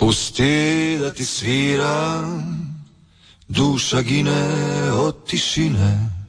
Pusti da ti sviram, duša gine od tišine.